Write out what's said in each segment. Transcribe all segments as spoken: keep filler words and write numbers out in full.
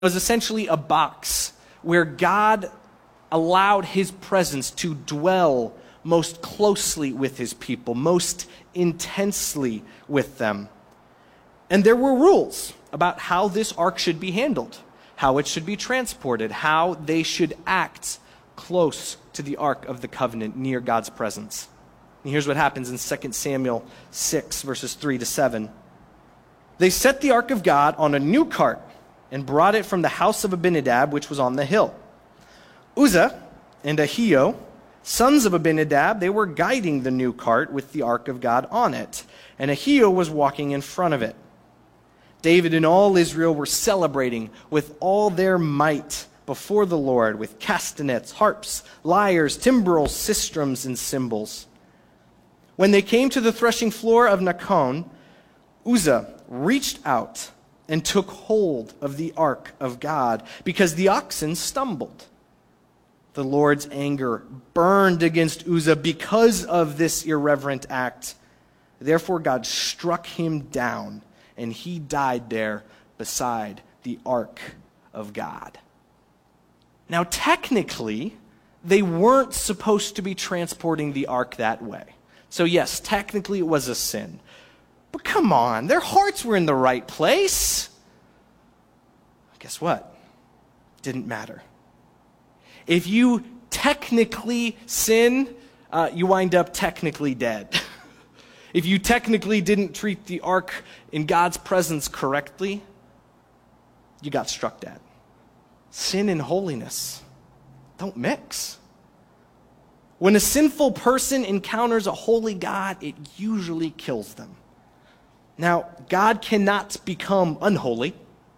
was essentially a box where God allowed his presence to dwell most closely with his people, most intensely with them. And there were rules about how this ark should be handled, how it should be transported, how they should act close to the Ark of the Covenant near God's presence. And here's what happens in Second Samuel six, verses three to seven. They set the Ark of God on a new cart and brought it from the house of Abinadab, which was on the hill. Uzzah and Ahio, sons of Abinadab, they were guiding the new cart with the Ark of God on it, and Ahio was walking in front of it. David and all Israel were celebrating with all their might before the Lord with castanets, harps, lyres, timbrels, sistrums, and cymbals. When they came to the threshing floor of Nakon, Uzzah reached out and took hold of the ark of God because the oxen stumbled. The Lord's anger burned against Uzzah because of this irreverent act. Therefore God struck him down, and he died there beside the ark of God. Now, technically, they weren't supposed to be transporting the ark that way. So yes, technically it was a sin. But come on, their hearts were in the right place. Guess what? Didn't matter. If you technically sin, uh, you wind up technically dead. If you technically didn't treat the ark in God's presence correctly, you got struck dead. Sin and holiness don't mix. When a sinful person encounters a holy God, it usually kills them. Now, God cannot become unholy.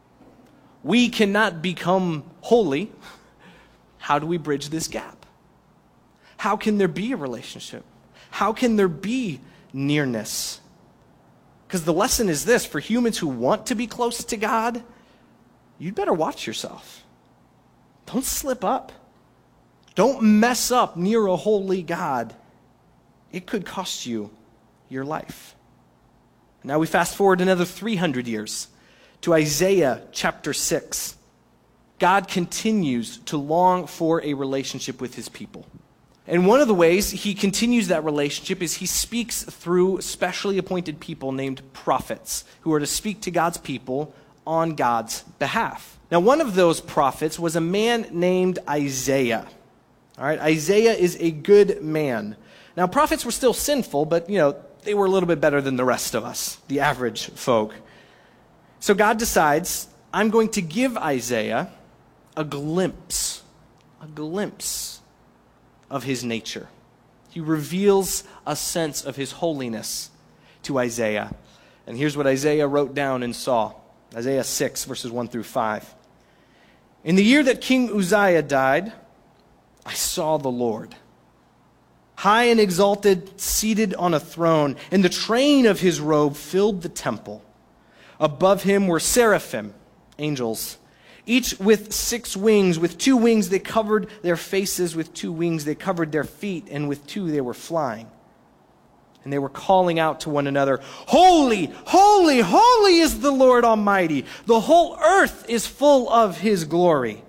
We cannot become holy. How do we bridge this gap? How can there be a relationship? How can there be nearness? Because the lesson is this: for humans who want to be close to God, you'd better watch yourself. Don't slip up. Don't mess up near a holy God. It could cost you your life. Now we fast forward another three hundred years to Isaiah chapter six. God continues to long for a relationship with his people. And one of the ways he continues that relationship is he speaks through specially appointed people named prophets who are to speak to God's people on God's behalf. Now, one of those prophets was a man named Isaiah. All right, Isaiah is a good man. Now, prophets were still sinful, but, you know, they were a little bit better than the rest of us, the average folk. So God decides, I'm going to give Isaiah a glimpse, a glimpse of his nature. He reveals a sense of his holiness to Isaiah. And here's what Isaiah wrote down and saw. Isaiah six, verses one through five. In the year that King Uzziah died, I saw the Lord, high and exalted, seated on a throne, and the train of his robe filled the temple. Above him were seraphim, angels, each with six wings. With two wings they covered their faces, with two wings they covered their feet, and with two they were flying. And they were calling out to one another, Holy, holy, holy is the Lord Almighty. The whole earth is full of his glory.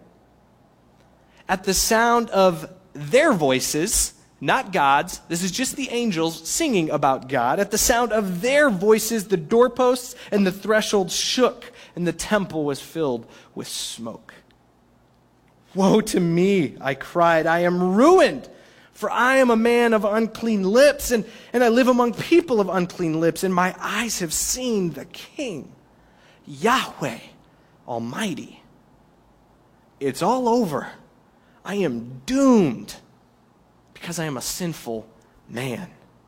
At the sound of their voices, not God's, this is just the angels singing about God. At the sound of their voices, the doorposts and the threshold shook, and the temple was filled with smoke. Woe to me, I cried, I am ruined. For I am a man of unclean lips, and, and I live among people of unclean lips, and my eyes have seen the King, Yahweh Almighty. It's all over. I am doomed because I am a sinful man.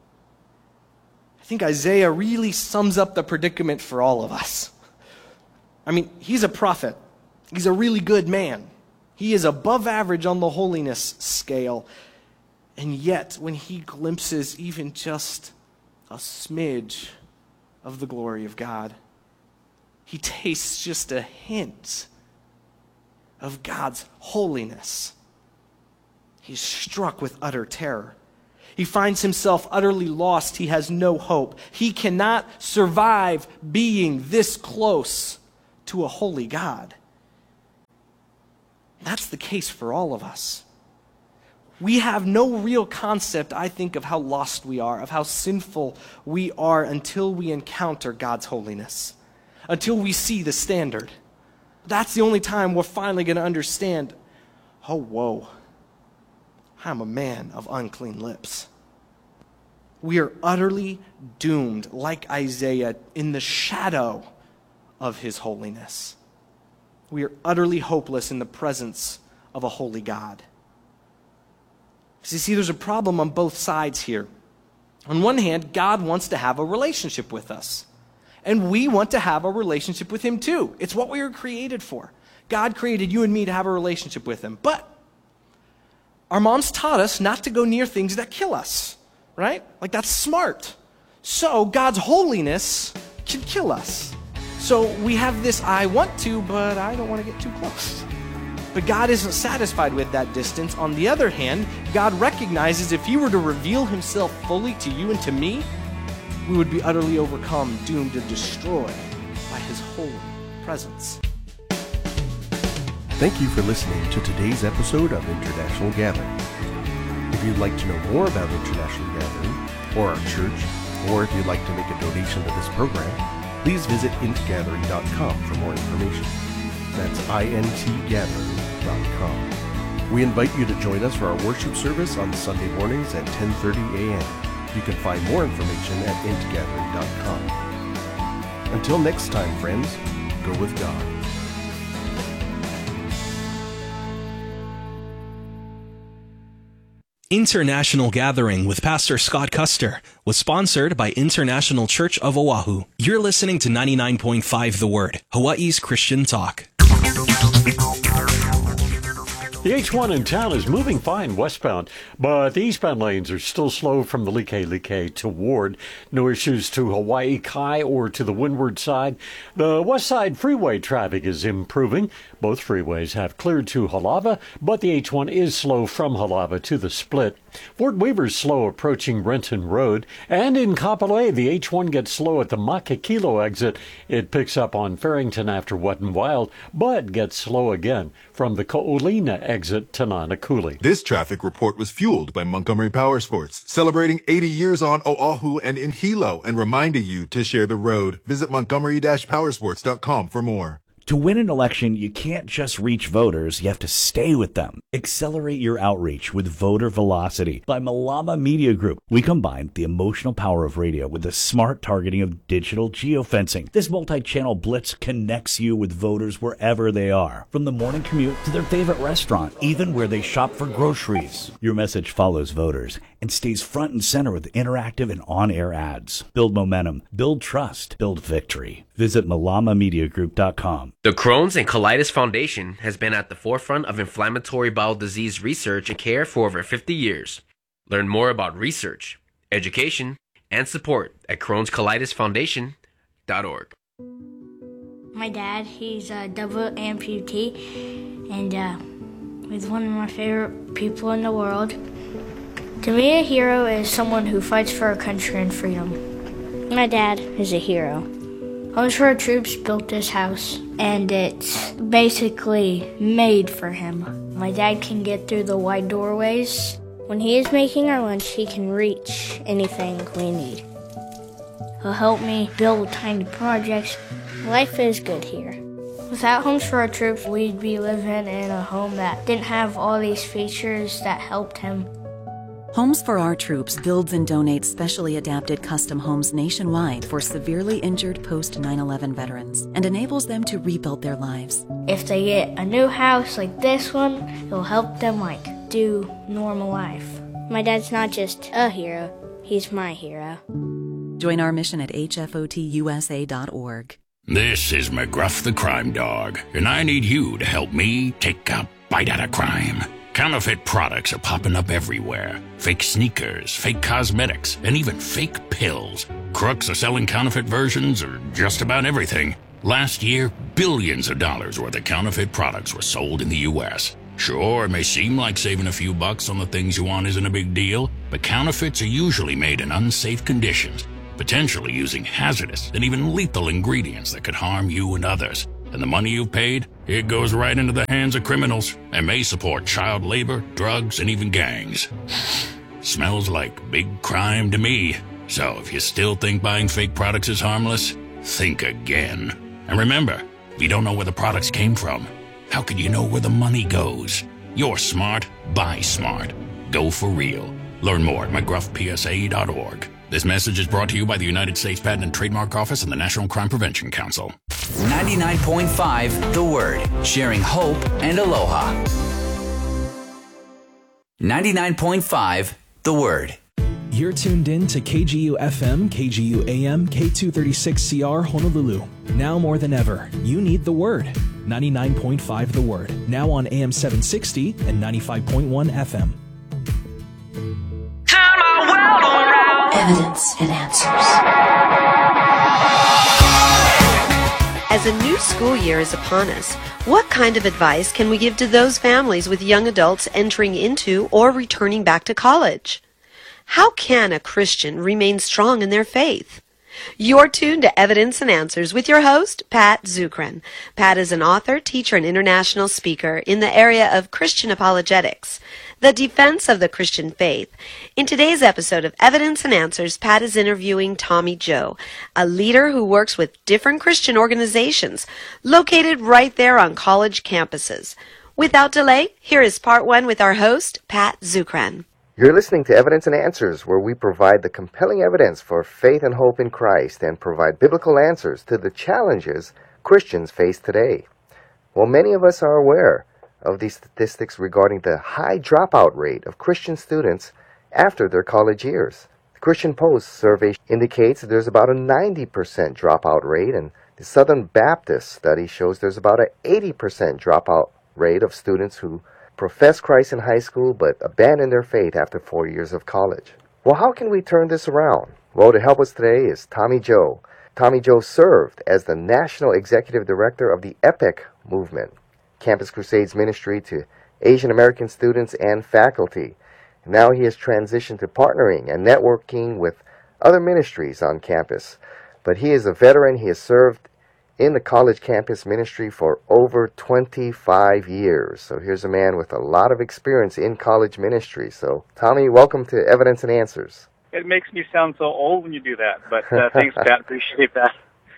I think Isaiah really sums up the predicament for all of us. I mean, he's a prophet. He's a really good man. He is above average on the holiness scale. And yet, when he glimpses even just a smidge of the glory of God, he tastes just a hint of God's holiness. He's struck with utter terror. He finds himself utterly lost. He has no hope. He cannot survive being this close to a holy God. That's the case for all of us. We have no real concept, I think, of how lost we are, of how sinful we are until we encounter God's holiness, until we see the standard. That's the only time we're finally going to understand, oh, whoa, I'm a man of unclean lips. We are utterly doomed, like Isaiah, in the shadow of his holiness. We are utterly hopeless in the presence of a holy God. So you see, there's a problem on both sides here. On one hand, God wants to have a relationship with us. And we want to have a relationship with him too. It's what we were created for. God created you and me to have a relationship with him. But our moms taught us not to go near things that kill us, right? Like, that's smart. So God's holiness can kill us. So we have this, I want to, but I don't want to get too close. But God isn't satisfied with that distance. On the other hand, God recognizes if he were to reveal himself fully to you and to me, we would be utterly overcome, doomed to destroy by his holy presence. Thank you for listening to today's episode of International Gathering. If you'd like to know more about International Gathering, or our church, or if you'd like to make a donation to this program, please visit int gathering dot com for more information. That's int gathering dot com. We invite you to join us for our worship service on Sunday mornings at ten thirty a.m. You can find more information at int gathering dot com. Until next time, friends, go with God. International Gathering with Pastor Scott Custer was sponsored by International Church of Oahu. You're listening to ninety-nine point five The Word, Hawaii's Christian talk. The H one in town is moving fine westbound, but the eastbound lanes are still slow from the Likelike to Ward. No issues to Hawaii Kai or to the windward side. The west side freeway traffic is improving. Both freeways have cleared to Halava, but the H one is slow from Halava to the split. Fort Weaver's slow approaching Renton Road, and in Kapolei, the H one gets slow at the Makakilo exit. It picks up on Farrington after Wet and Wild, but gets slow again from the Ko'olina exit to Nanakuli. This traffic report was fueled by Montgomery Power Sports, celebrating eighty years on Oahu and in Hilo, and reminding you to share the road. Visit montgomery dash powersports dot com for more. To win an election, you can't just reach voters, you have to stay with them. Accelerate your outreach with Voter Velocity by Malama Media Group. We combine the emotional power of radio with the smart targeting of digital geofencing. This multi-channel blitz connects you with voters wherever they are, from the morning commute to their favorite restaurant, even where they shop for groceries. Your message follows voters and stays front and center with interactive and on-air ads. Build momentum, build trust, build victory. Visit malama media group dot com. The Crohn's and Colitis Foundation has been at the forefront of inflammatory bowel disease research and care for over fifty years. Learn more about research, education, and support at crohns colitis foundation dot org. My dad, he's a double amputee, and uh, he's one of my favorite people in the world. To me, a hero is someone who fights for our country and freedom. My dad is a hero. Homes for Our Troops built this house, and it's basically made for him. My dad can get through the wide doorways. When he is making our lunch, he can reach anything we need. He'll help me build tiny projects. Life is good here. Without Homes for Our Troops, we'd be living in a home that didn't have all these features that helped him. Homes for Our Troops builds and donates specially adapted custom homes nationwide for severely injured post nine eleven veterans and enables them to rebuild their lives. If they get a new house like this one, it'll help them like do normal life. My dad's not just a hero, he's my hero. Join our mission at H F O T U S A dot org. This is McGruff the Crime Dog, and I need you to help me take a bite out of crime. Counterfeit products are popping up everywhere. Fake sneakers, fake cosmetics, and even fake pills. Crooks are selling counterfeit versions of just about everything. Last year, billions of dollars worth of counterfeit products were sold in the U S. Sure, it may seem like saving a few bucks on the things you want isn't a big deal, but counterfeits are usually made in unsafe conditions, potentially using hazardous and even lethal ingredients that could harm you and others. And the money you've paid it goes right into the hands of criminals and may support child labor, drugs, and even gangs. Smells like big crime to me. So if you still think buying fake products is harmless, think again. And remember, if you don't know where the products came from, how could you know where the money goes? You're smart, buy smart. Go for real. Learn more at mcgruff p s a dot org. This message is brought to you by the United States Patent and Trademark Office and the National Crime Prevention Council. ninety-nine point five The Word, sharing hope and aloha. ninety-nine point five The Word. You're tuned in to K G U F M, K G U A M, K two thirty-six C R Honolulu. Now more than ever, you need the Word. ninety-nine point five The Word, now on A M seven sixty and ninety-five point one F M. Turn my world around. Evidence and answers. As a new school year is upon us, what kind of advice can we give to those families with young adults entering into or returning back to college? How can a Christian remain strong in their faith? You're tuned to Evidence and Answers with your host, Pat Zukeran. Pat is an author, teacher, and international speaker in the area of Christian apologetics, the defense of the Christian faith. In today's episode of Evidence and Answers, Pat is interviewing Tommy Joe, a leader who works with different Christian organizations located right there on college campuses. Without delay, here is part one with our host, Pat Zukeran. You're listening to Evidence and Answers, where we provide the compelling evidence for faith and hope in Christ and provide biblical answers to the challenges Christians face today. Well, many of us are aware of these statistics regarding the high dropout rate of Christian students after their college years. The Christian Post survey indicates that there's about a ninety percent dropout rate, and the Southern Baptist study shows there's about an eighty percent dropout rate of students who profess Christ in high school but abandon their faith after four years of college. Well, how can we turn this around? Well, to help us today is Tommy Joe. Tommy Joe served as the National Executive Director of the EPIC movement, Campus Crusades ministry to Asian American students and faculty. Now he has transitioned to partnering and networking with other ministries on campus. But he is a veteran. He has served in the college campus ministry for over twenty-five years. So here's a man with a lot of experience in college ministry. So, Tommy, welcome to Evidence and Answers. It makes me sound so old when you do that, but uh, thanks, Pat. Appreciate that.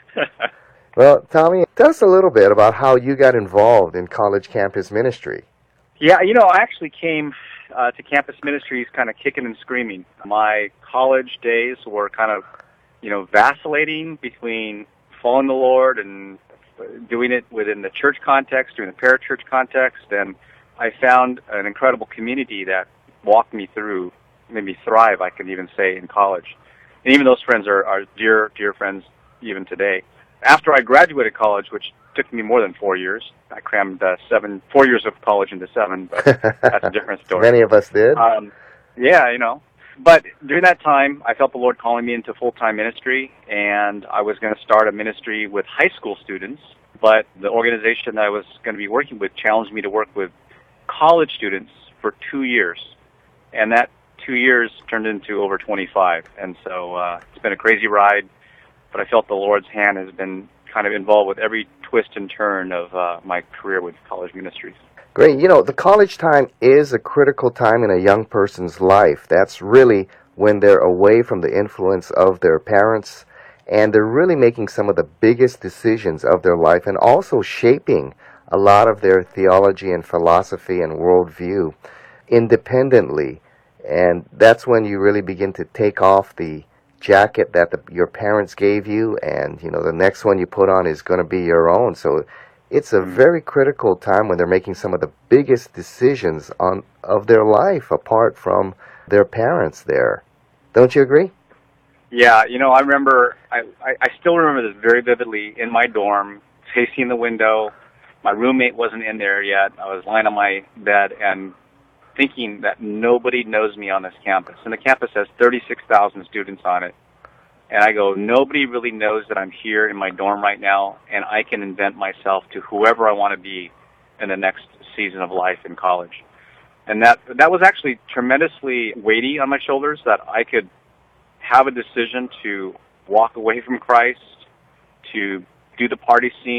Well, Tommy, tell us a little bit about how you got involved in college campus ministry. Yeah, you know, I actually came uh, to campus ministries kind of kicking and screaming. My college days were kind of, you know, vacillating between following the Lord and doing it within the church context, doing the parachurch context, and I found an incredible community that walked me through, made me thrive, I can even say, in college. And even those friends are, are dear, dear friends even today. After I graduated college, which took me more than four years, I crammed uh, seven, four years of college into seven, but that's a different story. Many of us did. Um, yeah, you know. But during that time, I felt the Lord calling me into full-time ministry, and I was going to start a ministry with high school students, but the organization that I was going to be working with challenged me to work with college students for two years, and that two years turned into over twenty-five, and so uh, it's been a crazy ride, but I felt the Lord's hand has been kind of involved with every twist and turn of uh, my career with college ministries. Great. You know, the college time is a critical time in a young person's life. That's really when they're away from the influence of their parents, and they're really making some of the biggest decisions of their life and also shaping a lot of their theology and philosophy and worldview independently. And that's when you really begin to take off the jacket that the, your parents gave you, and, you know, the next one you put on is going to be your own. So it's a very critical time when they're making some of the biggest decisions on of their life apart from their parents there. Don't you agree? Yeah, you know, I remember, I, I, I still remember this very vividly in my dorm, facing the window. My roommate wasn't in there yet. I was lying on my bed and thinking that nobody knows me on this campus. And the campus has thirty-six thousand students on it. And I go, nobody really knows that I'm here in my dorm right now, and I can invent myself to whoever I want to be in the next season of life in college. And that that was actually tremendously weighty on my shoulders, that I could have a decision to walk away from Christ, to do the party scene,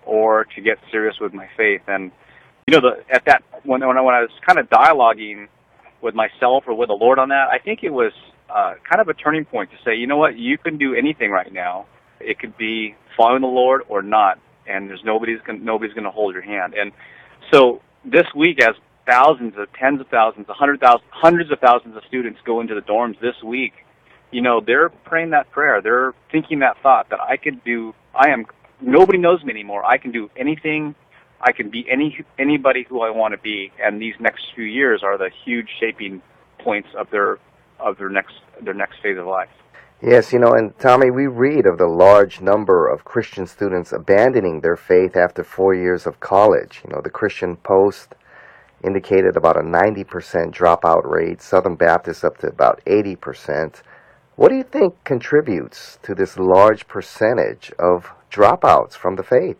or to get serious with my faith. And you know, the, at that when when I, when I was kind of dialoguing with myself or with the Lord on that, I think it was uh, kind of a turning point to say, you know what, you can do anything right now. It could be following the Lord or not, and there's nobody's gonna, nobody's going to hold your hand. And so this week, as thousands of tens of thousands, a hundred thousand, hundreds of thousands of students go into the dorms this week, you know, they're praying that prayer. They're thinking that thought that I could do. I am. Nobody knows me anymore. I can do anything. I can be any anybody who I want to be, and these next few years are the huge shaping points of their of their next their next phase of life. Yes, you know, and Tommy, we read of the large number of Christian students abandoning their faith after four years of college. You know, the Christian Post indicated about a ninety percent dropout rate, Southern Baptist up to about eighty percent. What do you think contributes to this large percentage of dropouts from the faith?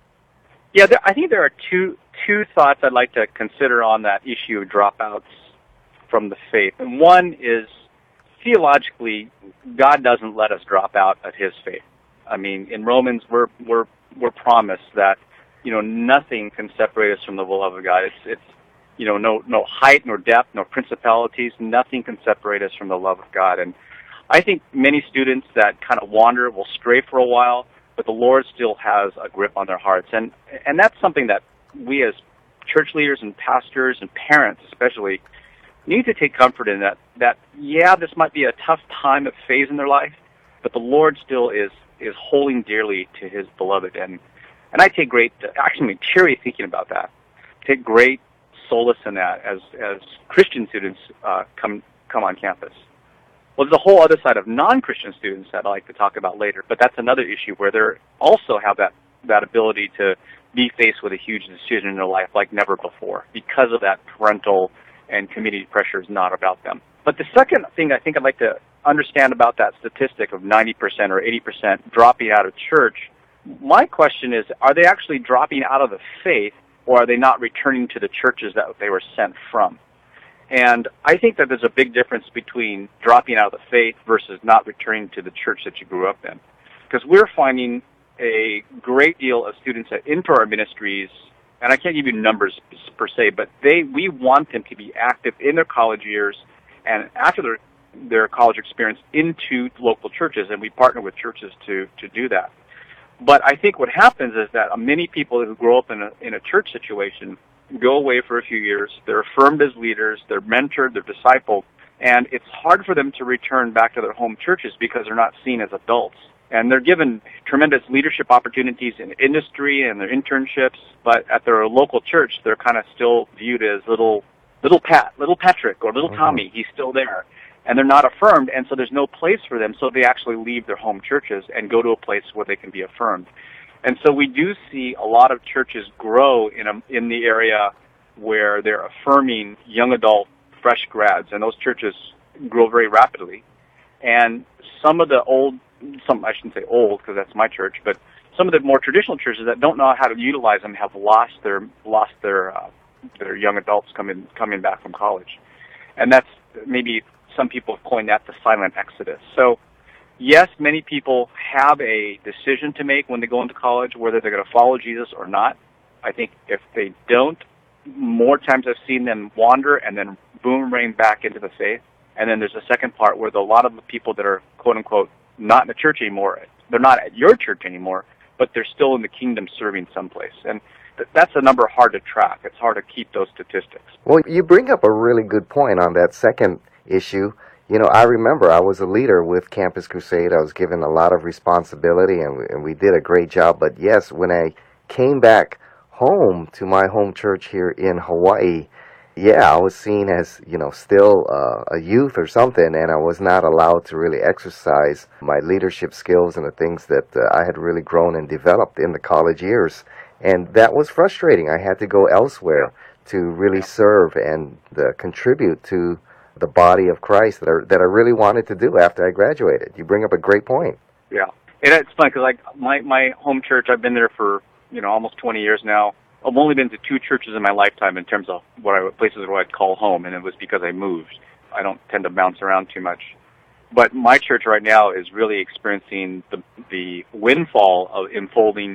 Yeah, there, I think there are two two thoughts I'd like to consider on that issue of dropouts from the faith. And one is, theologically, God doesn't let us drop out of His faith. I mean, in Romans, we're we're we're promised that, you know, nothing can separate us from the love of God. It's it's you know, no no height nor depth, no principalities, nothing can separate us from the love of God. And I think many students that kind of wander will stray for a while, but the Lord still has a grip on their hearts. And and that's something that we as church leaders and pastors and parents especially need to take comfort in, that, that yeah, this might be a tough time, a phase in their life, but the Lord still is is holding dearly to His beloved. And and I take great, actually I'm teary thinking about that, take great solace in that as, as Christian students uh, come come on campus. Well, there's a whole other side of non-Christian students that I like to talk about later, but that's another issue where they also have that, that ability to be faced with a huge decision in their life like never before because of that parental and community pressure is not about them. But the second thing I think I'd like to understand about that statistic of ninety percent or eighty percent dropping out of church, my question is, are they actually dropping out of the faith, or are they not returning to the churches that they were sent from? And I think that there's a big difference between dropping out of the faith versus not returning to the church that you grew up in. Because we're finding a great deal of students that enter our ministries, and I can't give you numbers per se, but they we want them to be active in their college years and after their, their college experience into local churches, and we partner with churches to, to do that. But I think what happens is that many people who grow up in a, in a church situation go away for a few years, they're affirmed as leaders, they're mentored, they're discipled, and it's hard for them to return back to their home churches because they're not seen as adults. And they're given tremendous leadership opportunities in industry and their internships, but at their local church, they're kind of still viewed as little little Pat, little Patrick, or little Tommy. He's still there. And they're not affirmed, and so there's no place for them, so they actually leave their home churches and go to a place where they can be affirmed. And so we do see a lot of churches grow in a, in the area where they're affirming young adult, fresh grads, and those churches grow very rapidly. And some of the old, some I shouldn't say old because that's my church, but some of the more traditional churches that don't know how to utilize them have lost their lost their uh, their young adults coming coming back from college, and that's maybe some people have coined that the silent exodus. So. Yes, many people have a decision to make when they go into college, whether they're going to follow Jesus or not. I think if they don't, more times I've seen them wander and then boomerang back into the faith. And then there's a second part where the, a lot of the people that are, quote-unquote, not in the church anymore, they're not at your church anymore, but they're still in the kingdom serving someplace. And th- that's a number hard to track. It's hard to keep those statistics. Well, you bring up a really good point on that second issue. You know, I remember I was a leader with Campus Crusade. I was given a lot of responsibility, and we, and we did a great job. But yes, when I came back home to my home church here in Hawaii, yeah, I was seen as, you know, still uh, a youth or something, and I was not allowed to really exercise my leadership skills and the things that uh, I had really grown and developed in the college years. And that was frustrating. I had to go elsewhere to really serve and uh, contribute to the body of Christ that I, that I really wanted to do after I graduated. You bring up a great point. Yeah. And it's fun because like my, my home church, I've been there for, you know, almost twenty years now. I've only been to two churches in my lifetime in terms of what I, places where I'd call home, and it was because I moved. I don't tend to bounce around too much. But my church right now is really experiencing the, the windfall of enfolding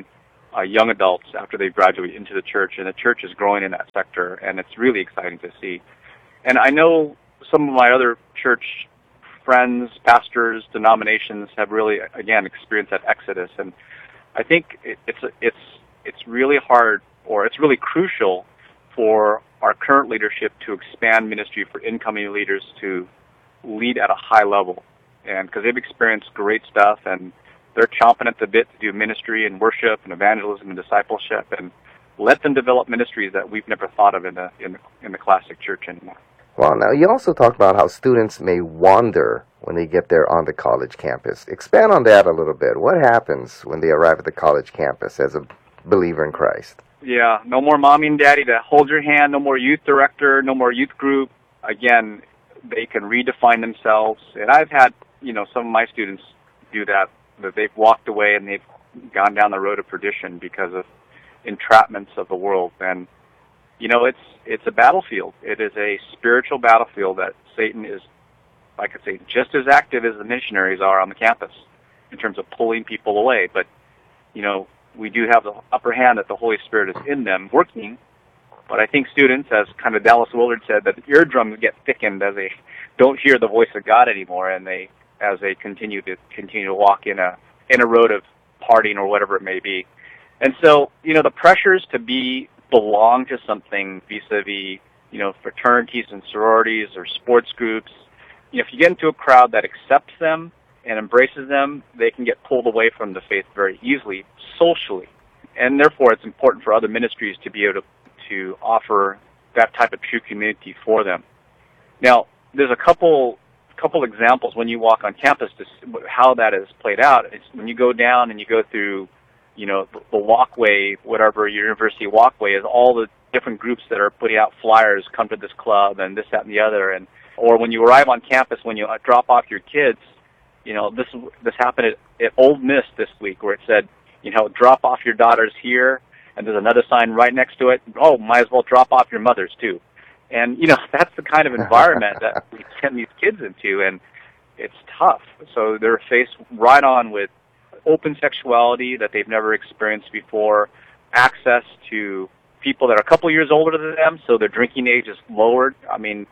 uh, young adults after they graduate into the church, and the church is growing in that sector, and it's really exciting to see. And I know some of my other church friends, pastors, denominations have really, again, experienced that exodus, and I think it, it's it's it's really hard, or it's really crucial for our current leadership to expand ministry for incoming leaders to lead at a high level, and because they've experienced great stuff, and they're chomping at the bit to do ministry and worship and evangelism and discipleship, and let them develop ministries that we've never thought of in the in the, in the classic church anymore. Well, now you also talked about how students may wander when they get there on the college campus. Expand on that a little bit. What happens when they arrive at the college campus as a believer in Christ? Yeah, no more mommy and daddy to hold your hand, no more youth director, no more youth group. Again, they can redefine themselves. And I've had, you know, some of my students do that, that they've walked away and they've gone down the road of perdition because of entrapments of the world. And, you know, it's it's a battlefield. It is a spiritual battlefield that Satan is, I could say, just as active as the missionaries are on the campus in terms of pulling people away. But, you know, we do have the upper hand that the Holy Spirit is in them working. But I think students, as kind of Dallas Willard said, that the eardrums get thickened as they don't hear the voice of God anymore, and they as they continue to continue to walk in a in a road of partying or whatever it may be. And so, you know, the pressures to be belong to something vis-a-vis, you know, fraternities and sororities or sports groups. You know, if you get into a crowd that accepts them and embraces them, they can get pulled away from the faith very easily, socially. And therefore, it's important for other ministries to be able to, to offer that type of true community for them. Now, there's a couple couple examples when you walk on campus to how that is played out. It's when you go down and you go through, you know, the walkway, whatever your university walkway is, all the different groups that are putting out flyers, come to this club and this, that, and the other. And or when you arrive on campus, when you drop off your kids, you know, this this happened at, at Ole Miss this week, where it said, you know, drop off your daughters here, and there's another sign right next to it. Oh, might as well drop off your mothers too. And, you know, that's the kind of environment that we send these kids into, and it's tough. So they're faced right on with open sexuality that they've never experienced before, access to people that are a couple years older than them, so their drinking age is lowered. I mean,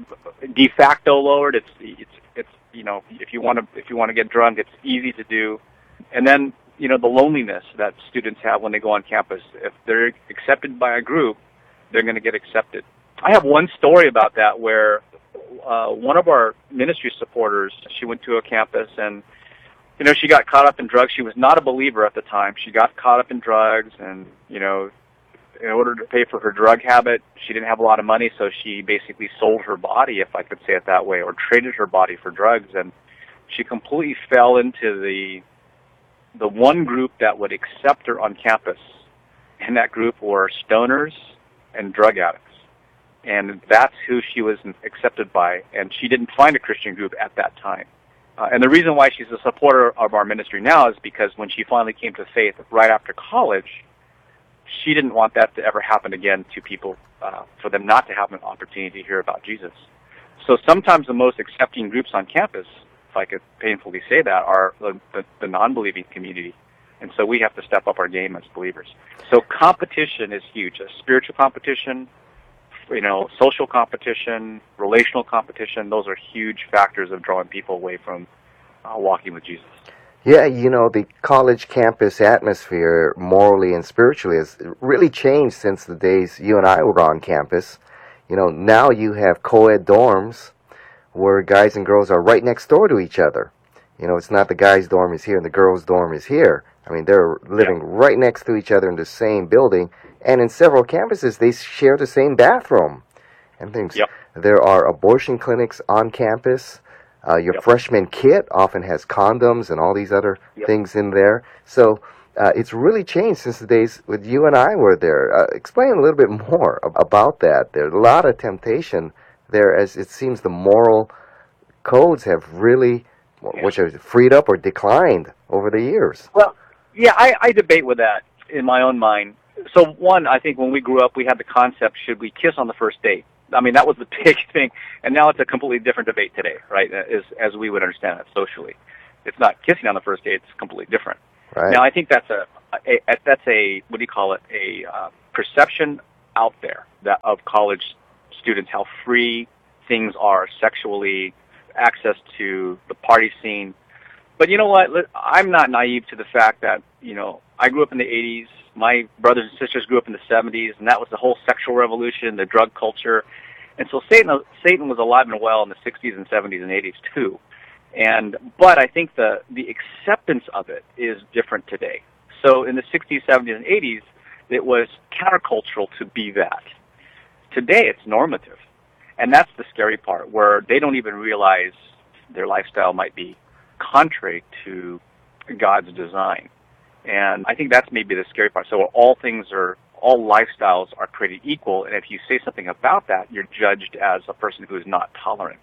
de facto lowered. It's it's it's you know, if you want to if you want to get drunk, it's easy to do. And then, you know, the loneliness that students have when they go on campus. If they're accepted by a group, they're going to get accepted. I have one story about that where uh, one of our ministry supporters, she went to a campus and, you know, she got caught up in drugs. She was not a believer at the time. She got caught up in drugs, and, you know, in order to pay for her drug habit, she didn't have a lot of money, so she basically sold her body, if I could say it that way, or traded her body for drugs. And she completely fell into the the one group that would accept her on campus, and that group were stoners and drug addicts. And that's who she was accepted by, and she didn't find a Christian group at that time. Uh, and the reason why she's a supporter of our ministry now is because when she finally came to faith right after college, she didn't want that to ever happen again to people, uh, for them not to have an opportunity to hear about Jesus. So sometimes the most accepting groups on campus, if I could painfully say that, are the, the, the non-believing community. And so we have to step up our game as believers. So competition is huge. A spiritual competition, you know, social competition, relational competition, those are huge factors of drawing people away from uh, walking with Jesus. Yeah, you know, the college campus atmosphere, morally and spiritually, has really changed since the days you and I were on campus. You know, now you have co-ed dorms where guys and girls are right next door to each other. You know, it's not the guys' dorm is here and the girls' dorm is here. I mean, they're living yep. right next to each other in the same building. And in several campuses, they share the same bathroom and things. Yep. There are abortion clinics on campus. Uh, your yep. freshman kit often has condoms and all these other yep. things in there. So uh, it's really changed since the days when you and I were there. Uh, explain a little bit more about that. There's a lot of temptation there, as it seems the moral codes have really, yeah. which are freed up or declined over the years. Well, yeah, I, I debate with that in my own mind. So one, I think when we grew up, we had the concept, should we kiss on the first date? I mean, that was the big thing, and now it's a completely different debate today, right, as, as we would understand it socially. It's not kissing on the first date, it's completely different. Right. Now, I think that's a, a, a, that's a, what do you call it, a uh, perception out there that of college students, how free things are sexually, access to the party scene. But you know what? I'm not naive to the fact that, you know, I grew up in the eighties. My brothers and sisters grew up in the seventies, and that was the whole sexual revolution, the drug culture. And so Satan, Satan was alive and well in the sixties and seventies and eighties too. And but I think the the acceptance of it is different today. So in the sixties, seventies, and eighties, it was countercultural to be that. Today, it's normative. And that's the scary part, where they don't even realize their lifestyle might be contrary to God's design. And I think that's maybe the scary part. So all things are, all lifestyles are created equal, and if you say something about that, you're judged as a person who is not tolerant.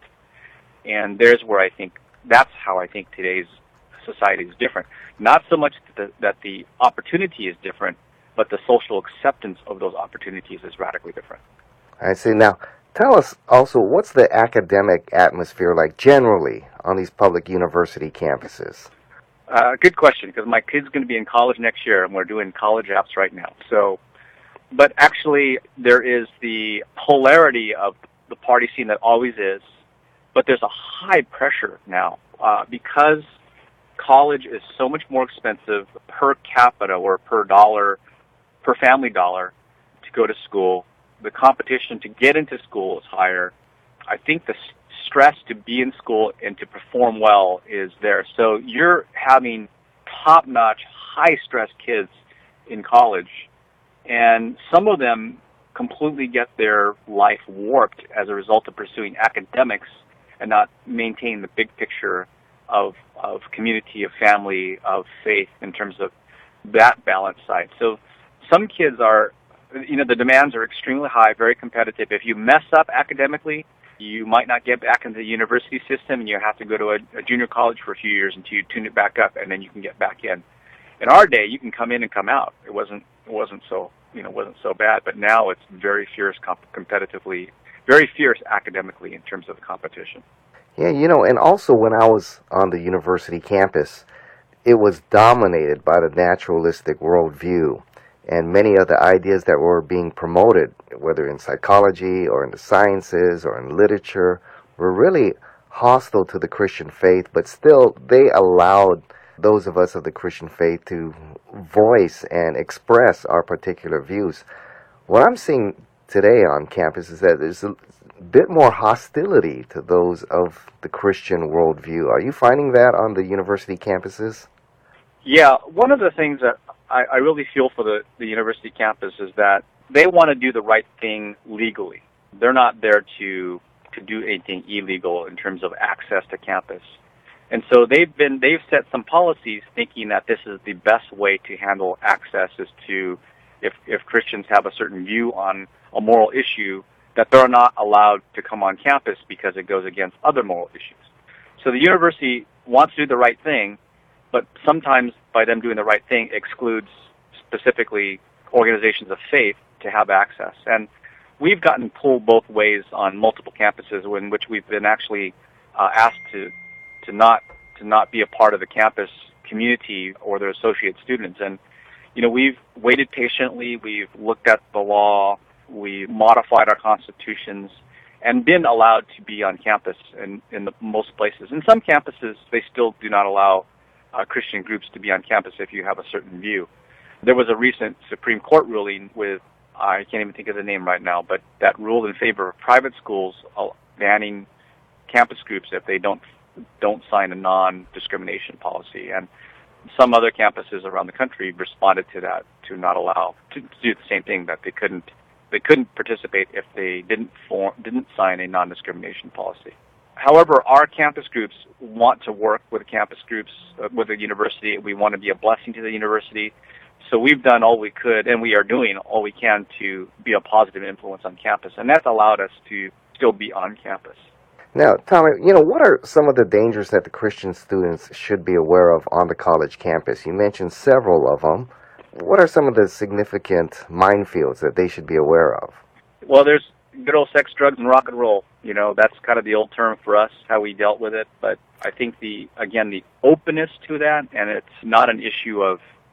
And there's where I think, that's how I think today's society is different. Not so much that the, that the opportunity is different, but the social acceptance of those opportunities is radically different. I see. Now, tell us also, what's the academic atmosphere like generally on these public university campuses? Uh, good question, because my kid's going to be in college next year, and we're doing college apps right now. So, but actually, there is the polarity of the party scene that always is, but there's a high pressure now uh, because college is so much more expensive per capita or per dollar, per family dollar to go to school. The competition to get into school is higher. I think the stress to be in school and to perform well is there. So you're having top-notch, high-stress kids in college, and some of them completely get their life warped as a result of pursuing academics and not maintain the big picture of of community, of family, of faith in terms of that balance side. So some kids are, you know, the demands are extremely high, very competitive. If you mess up academically, you might not get back into the university system, and you have to go to a, a junior college for a few years until you tune it back up, and then you can get back in. In our day, you can come in and come out. It wasn't it wasn't so you know wasn't so bad, but now it's very fierce comp- competitively, very fierce academically in terms of the competition. Yeah, you know, and also when I was on the university campus, it was dominated by the naturalistic worldview. And many of the ideas that were being promoted, whether in psychology or in the sciences or in literature, were really hostile to the Christian faith, but still they allowed those of us of the Christian faith to voice and express our particular views. What I'm seeing today on campus is that there's a bit more hostility to those of the Christian worldview. Are you finding that on the university campuses? Yeah, one of the things that I, I really feel for the, the university campus is that they want to do the right thing legally. They're not there to to do anything illegal in terms of access to campus. And so they've been they've set some policies thinking that this is the best way to handle access is to, if if Christians have a certain view on a moral issue, that they're not allowed to come on campus because it goes against other moral issues. So the university wants to do the right thing, but sometimes by them doing the right thing excludes specifically organizations of faith to have access. And we've gotten pulled both ways on multiple campuses in which we've been actually uh, asked to to not to not be a part of the campus community or their associate students. And you know, we've waited patiently, we've looked at the law, we've modified our constitutions, and been allowed to be on campus in, in the, most places. In some campuses, they still do not allow uh, Christian groups to be on campus if you have a certain view. There was a recent Supreme Court ruling with, I can't even think of the name right now, but that ruled in favor of private schools uh, banning campus groups if they don't don't sign a non-discrimination policy. And some other campuses around the country responded to that to not allow to, to do the same thing, that they couldn't they couldn't participate if they didn't form, didn't sign a non-discrimination policy. However, our campus groups want to work with campus groups uh, with the university. We want to be a blessing to the university. So we've done all we could, and we are doing all we can to be a positive influence on campus, and that's allowed us to still be on campus. Now, Tommy, you know, what are some of the dangers that the Christian students should be aware of on the college campus? You mentioned several of them. What are some of the significant minefields that they should be aware of? Well, there's good old sex, drugs, and rock and roll. You know, that's kind of the old term for us, how we dealt with it. But I think, the again, the openness to that, and it's not an issue of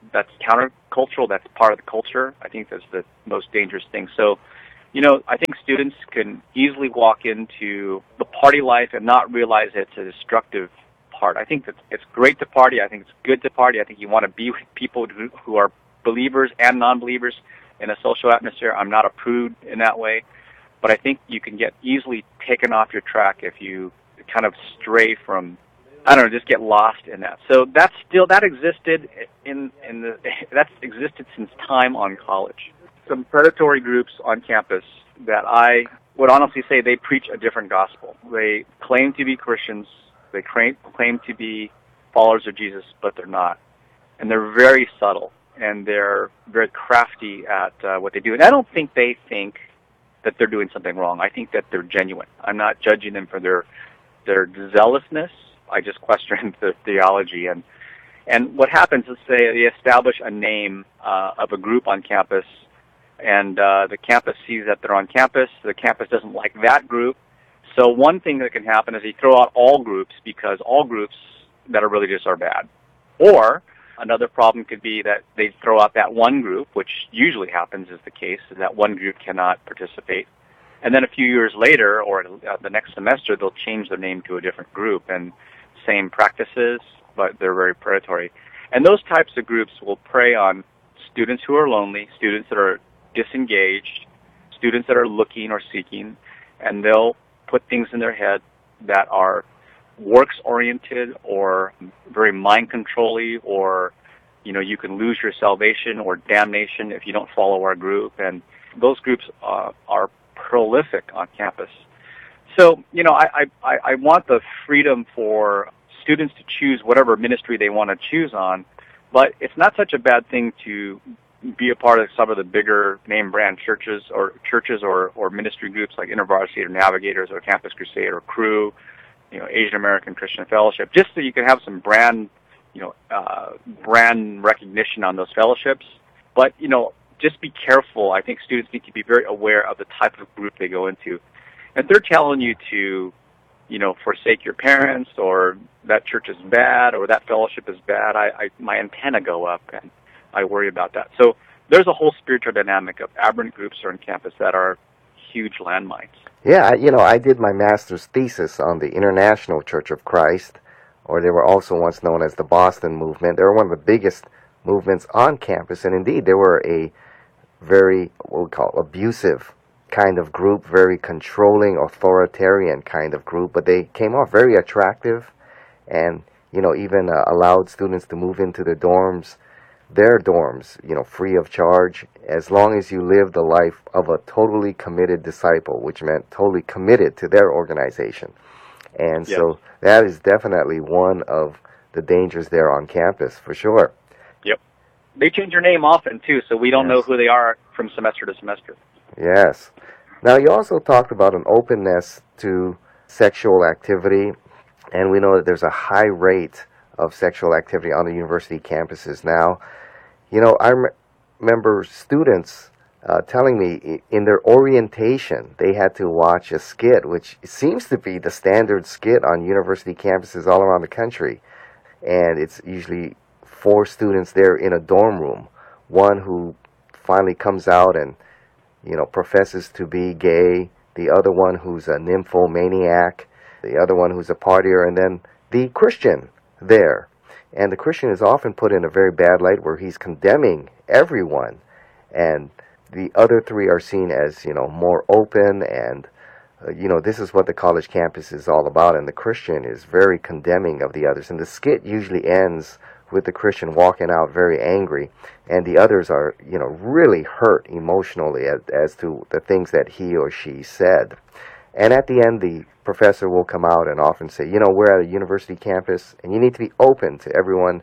that's countercultural. That's part of the culture. I think that's the most dangerous thing. So, you know, I think students can easily walk into the party life and not realize it's a destructive part. I think that it's great to party. I think it's good to party. I think you want to be with people who, who are believers and non-believers in a social atmosphere. I'm not a prude in that way, but I think you can get easily taken off your track if you kind of stray from, I don't know, just get lost in that. So that's still, that existed in, in the, that's existed since time on college. Some predatory groups on campus that I would honestly say they preach a different gospel. They claim to be Christians, they claim, claim to be followers of Jesus, but they're not. And they're very subtle, and they're very crafty at uh, what they do. And I don't think they think that they're doing something wrong. I think that they're genuine. I'm not judging them for their their zealousness. I just question the theology. And and what happens is they, they establish a name uh, of a group on campus, and uh, the campus sees that they're on campus. The campus doesn't like that group. So one thing that can happen is they throw out all groups because all groups that are religious are bad. Or another problem could be that they throw out that one group, which usually happens is the case, is that one group cannot participate. And then a few years later, or uh, the next semester, they'll change their name to a different group, and same practices, but they're very predatory. And those types of groups will prey on students who are lonely, students that are disengaged, students that are looking or seeking, and they'll put things in their head that are works-oriented or very mind-controlling, or, you know, you can lose your salvation or damnation if you don't follow our group. And those groups uh, are prolific on campus. So, you know, I, I, I want the freedom for students to choose whatever ministry they want to choose on, but it's not such a bad thing to be a part of some of the bigger name brand churches or churches or, or ministry groups like InterVarsity or Navigators or Campus Crusade or Cru, you know, Asian American Christian Fellowship, just so you can have some brand, you know, uh, brand recognition on those fellowships. But, you know, just be careful. I think students need to be very aware of the type of group they go into. If they're telling you to, you know, forsake your parents, or that church is bad, or that fellowship is bad, I, I my antenna go up, and I worry about that. So there's a whole spiritual dynamic of aberrant groups on campus that are huge landmines. Yeah, you know, I did my master's thesis on the International Church of Christ, or they were also once known as the Boston Movement. They were one of the biggest movements on campus, and indeed they were a very, what we call abusive kind of group, very controlling, authoritarian kind of group, but they came off very attractive, and, you know, even uh, allowed students to move into the dorms, their dorms, you know, free of charge, as long as you live the life of a totally committed disciple, which meant totally committed to their organization. And Yep. so that is definitely one of the dangers there on campus, for sure. Yep. They change their name often, too, so we don't know who they are from semester to semester. Yes. Now, you also talked about an openness to sexual activity, and we know that there's a high rate of sexual activity on the university campuses now. You know, I rem- remember students uh, telling me in their orientation they had to watch a skit, which seems to be the standard skit on university campuses all around the country. And it's usually four students there in a dorm room, one who finally comes out and, you know, professes to be gay, the other one who's a nymphomaniac, the other one who's a partier, and then the Christian there. And the Christian is often put in a very bad light where he's condemning everyone, and the other three are seen as, you know, more open, and uh, you know, this is what the college campus is all about, and the Christian is very condemning of the others. And the skit usually ends with the Christian walking out very angry, and the others are, you know, really hurt emotionally as, as to the things that he or she said. And at the end, the professor will come out and often say, you know, we're at a university campus, and you need to be open to everyone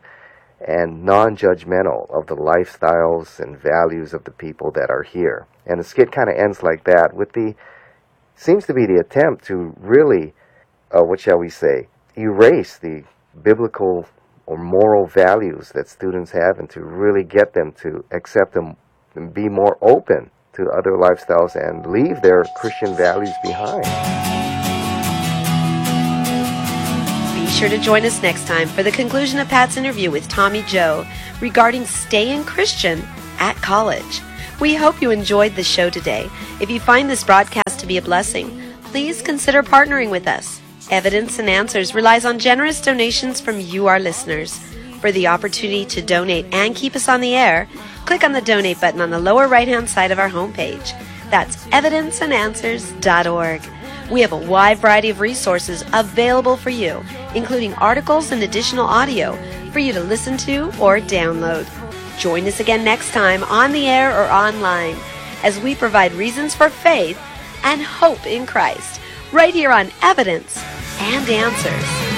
and non-judgmental of the lifestyles and values of the people that are here. And the skit kind of ends like that, with the, seems to be the attempt to really, uh, what shall we say, erase the biblical or moral values that students have, and to really get them to accept them and be more open to other lifestyles and leave their Christian values behind. Be sure to join us next time for the conclusion of Pat's interview with Tommy Joe regarding staying Christian at college. We hope you enjoyed the show today. If you find this broadcast to be a blessing, please consider partnering with us. Evidence and Answers relies on generous donations from you, our listeners. For the opportunity to donate and keep us on the air, click on the donate button on the lower right-hand side of our homepage. That's evidence and answers dot org. We have a wide variety of resources available for you, including articles and additional audio for you to listen to or download. Join us again next time on the air or online as we provide reasons for faith and hope in Christ, right here on Evidence and Answers.